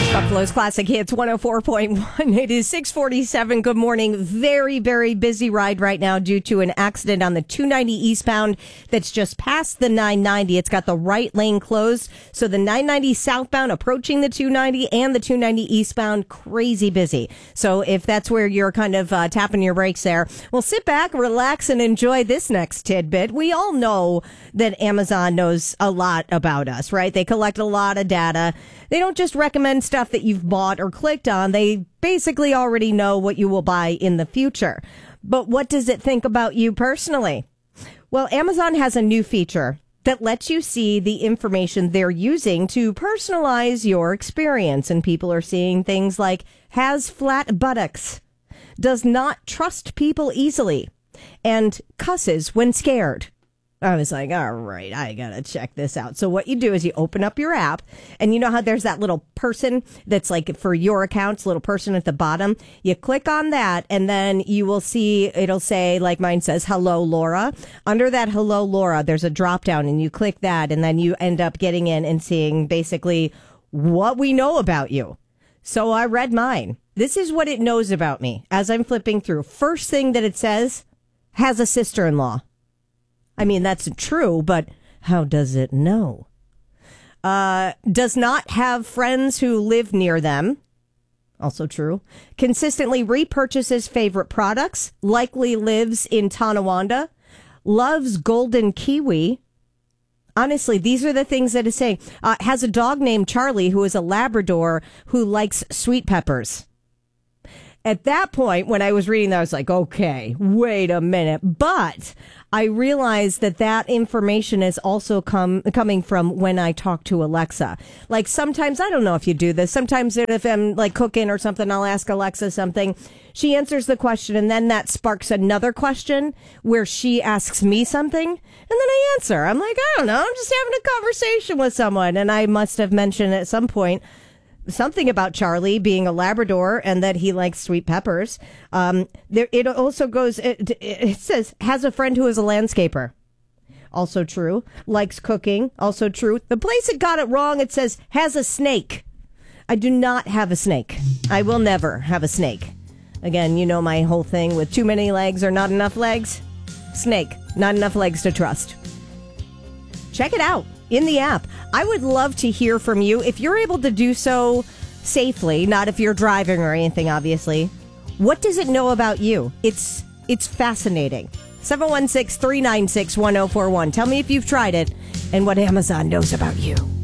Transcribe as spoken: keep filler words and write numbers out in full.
Buffalo's Classic Hits one oh four point one. It is six forty-seven. Good morning. Very, very busy ride right now due to an accident on the two ninety eastbound that's just past the nine ninety. It's got the right lane closed. So the nine ninety southbound approaching the two ninety and the two ninety eastbound, crazy busy. So if that's where you're kind of uh, tapping your brakes there, well, sit back, relax, and enjoy this next tidbit. We all know that Amazon knows a lot about us, right? They collect a lot of data. They don't just recommend stuff that you've bought or clicked on. They basically already know what you will buy in the future. But what does it think about you personally? Well, Amazon has a new feature that lets you see the information they're using to personalize your experience. And people are seeing things like has flat buttocks, does not trust people easily, and cusses when scared. I was like, all right, I got to check this out. So what you do is you open up your app, and you know how there's that little person that's like for your accounts, little person at the bottom. You click on that, and then you will see, it'll say, like mine says, hello, Laura. Under that hello, Laura, there's a drop down, and you click that, and then you end up getting in and seeing basically what we know about you. So I read mine. This is what it knows about me as I'm flipping through. First thing that it says, has a sister-in-law. I mean, that's true, but how does it know? Uh, does not have friends who live near them. Also true. Consistently repurchases favorite products. Likely lives in Tonawanda. Loves golden kiwi. Honestly, these are the things that it's saying. Uh, has a dog named Charlie who is a Labrador who likes sweet peppers. At that point, when I was reading that, I was like, okay, wait a minute. But I realized that that information is also come coming from when I talk to Alexa. Like sometimes, I don't know if you do this, sometimes if I'm like cooking or something, I'll ask Alexa something. She answers the question, and then that sparks another question where she asks me something, and then I answer. I'm like, I don't know, I'm just having a conversation with someone. And I must have mentioned at some point something about Charlie being a Labrador and that he likes sweet peppers. Um, there, it also goes, it, it says, has a friend who is a landscaper. Also true. Likes cooking. Also true. The place it got it wrong, it says, has a snake. I do not have a snake. I will never have a snake. Again, you know my whole thing with too many legs or not enough legs. Snake. Not enough legs to trust. Check it out in the app. I would love to hear from you. If you're able to do so safely, not if you're driving or anything, obviously, what does it know about you? It's it's fascinating. seven one six, three nine six, one oh four one. Tell me if you've tried it and what Amazon knows about you.